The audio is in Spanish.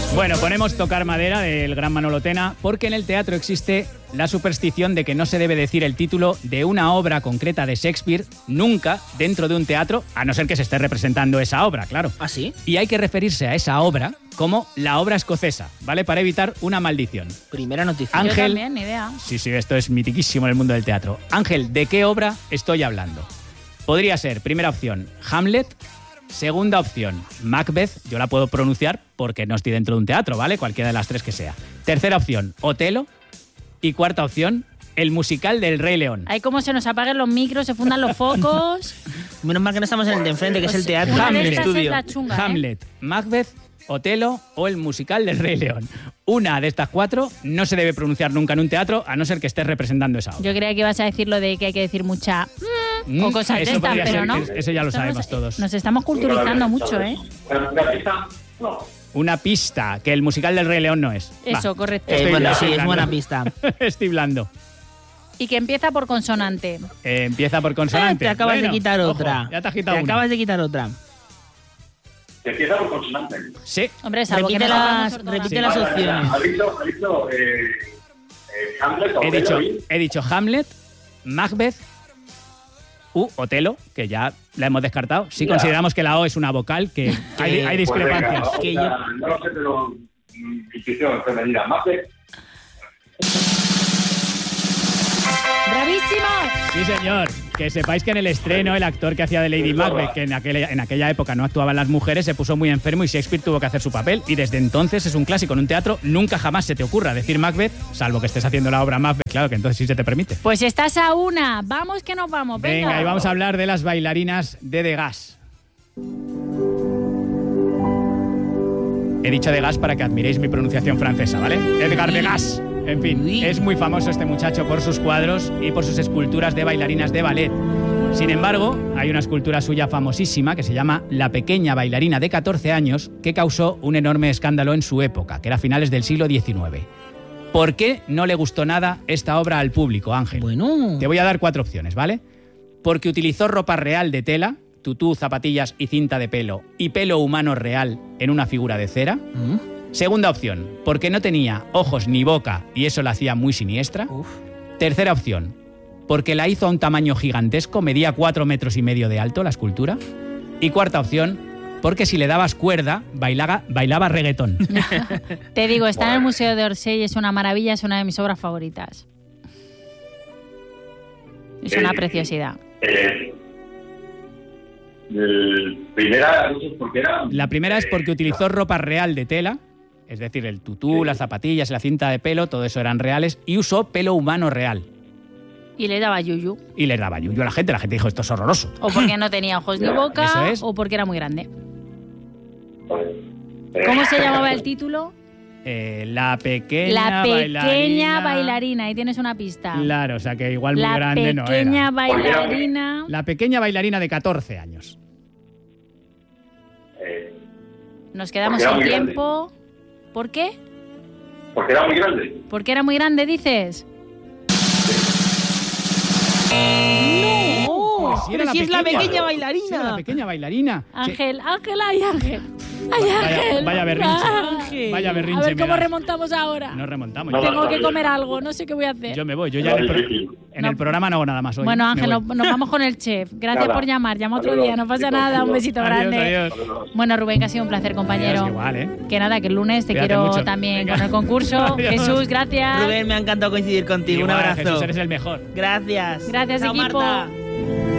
Bueno, ponemos Tocar madera del gran Manolo Tena porque en el teatro existe la superstición de que no se debe decir el título de una obra concreta de Shakespeare nunca dentro de un teatro, a no ser que se esté representando esa obra, claro. ¿Ah, sí? Y hay que referirse a esa obra como la obra escocesa, ¿vale? Para evitar una maldición. Primera noticia. Ángel, Yo también, ni idea. Sí, esto es mitiquísimo en el mundo del teatro. Ángel, ¿de qué obra estoy hablando? Podría ser, primera opción, Hamlet. Segunda opción, Macbeth. Yo la puedo pronunciar porque no estoy dentro de un teatro, ¿vale? Cualquiera de las tres que sea. Tercera opción, Otelo. Y cuarta opción, el musical del Rey León. Hay como se nos apaguen los micros, se fundan los focos. Menos mal que no estamos en el de enfrente, que es el teatro. Una de Hamlet. estas es la chunga, ¿eh? Hamlet, Macbeth, Otelo o el musical del Rey León. Una de estas cuatro no se debe pronunciar nunca en un teatro, a no ser que estés representando esa obra. Yo creía que ibas a decir lo de que hay que decir mucha o cosas de Eso estas, podría pero ser, no. eso ya lo sabemos todos. Nos estamos culturizando mucho, ¿eh? Una pista, que el musical del Rey León no es. Eso, correcto. Bueno, sí, es blando. buena pista. Estoy blando. Y que empieza por consonante. Empieza por consonante. Te acabas de quitar ojo, otra. ya te has quitado Te una. acabas de quitar otra. Que empieza por consonante. Sí. Hombre, salvo que Repite no las, sepamos repite ortografía. las opciones. Ha dicho Hamlet o He dicho Hamlet, Macbeth u Otelo, que ya la hemos descartado. Si consideramos que la O es una vocal, que hay discrepancias. Que yo... yo- No lo sé, pero intuición femenina. Macbeth. ¡Bravísimo! Sí, señor. Que sepáis que en el estreno el actor que hacía de Lady Macbeth, que en aquella época no actuaban las mujeres, se puso muy enfermo y Shakespeare tuvo que hacer su papel. Y desde entonces es un clásico en un teatro. Nunca jamás se te ocurra decir Macbeth, salvo que estés haciendo la obra Macbeth, claro, que entonces sí se te permite. Pues estás a una. Vamos que nos vamos. Venga, y vamos a hablar de las bailarinas de Degas. He dicho Degas para que admiréis mi pronunciación francesa, ¿vale? Edgar Degas. En fin, es muy famoso este muchacho por sus cuadros y por sus esculturas de bailarinas de ballet. Sin embargo, hay una escultura suya famosísima que se llama La pequeña bailarina de 14 años que causó un enorme escándalo en su época, que era a finales del siglo XIX. ¿Por qué no le gustó nada esta obra al público, Ángel? Bueno. Te voy a dar 4 opciones, ¿vale? Porque utilizó ropa real de tela, tutú, zapatillas y cinta de pelo y pelo humano real en una figura de cera. Segunda opción, porque no tenía ojos ni boca y eso la hacía muy siniestra. Tercera opción, porque la hizo a un tamaño gigantesco, medía 4,5 metros de alto la escultura. Y cuarta opción, porque si le dabas cuerda, bailaba reggaetón. Te digo, está en el Museo de Orsay, es una maravilla, es una de mis obras favoritas. Es una preciosidad. Primera, ¿por qué era? La primera es porque utilizó ropa real de tela, es decir, el tutú, las zapatillas, la cinta de pelo, todo eso eran reales, y usó pelo humano real. Y le daba yuyu. Y le daba yuyu a la gente dijo, esto es horroroso. O porque no tenía ojos ni boca, Eso es. o porque era muy grande. ¿Cómo se llamaba el título? La pequeña bailarina. Ahí tienes una pista. Claro, o sea que igual muy La grande no pequeña era. bailarina. La pequeña bailarina de 14 años. Nos quedamos Porque era sin muy tiempo. ¿Por qué? Porque era muy grande. ¿Porque era muy grande, dices? ¡No! Pues sí, era Pero si es la pequeña Sí, era bailarina. la pequeña bailarina. Ángel, ay Ángel. Ay Ángel. Vaya berrinche. Ángel. Vaya A berrinche. ver me cómo das. remontamos ahora. No remontamos. No, Tengo no, que no, comer no. algo, no sé qué voy a hacer. Yo me voy. Yo ya No, difícil. en el programa no hago nada más hoy. Bueno, Me Ángel, voy. nos vamos con el chef. Gracias Nada. por llamar. Llama otro Adiós, día, no pasa chicos, nada. Un adiós. besito Adiós, grande. adiós. Bueno, Rubén, que ha sido un placer, compañero. Adiós, igual, ¿eh? Que nada, que el lunes te Cuídate quiero mucho. también Venga. con el concurso. Adiós. Jesús, gracias. Rubén, me ha encantado coincidir contigo. Igual, Un abrazo. Jesús, eres el mejor. Gracias. Gracias, Chao, equipo. Marta.